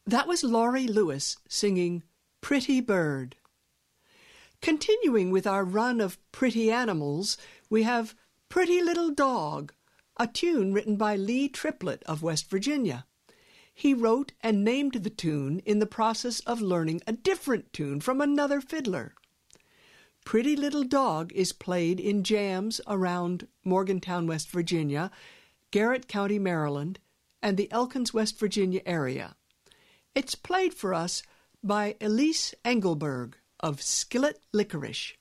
That was Laurie Lewis singing Pretty Bird. Continuing with our run of pretty animals, we have Pretty Little Dog, a tune written by Lee Triplett of West Virginia. He wrote and named the tune in the process of learning a different tune from another fiddler. Pretty Little Dog is played in jams around Morgantown, West Virginia, Garrett County, Maryland, and the Elkins, West Virginia area. It's played for us by Elise Engelberg of Skillet Licorice.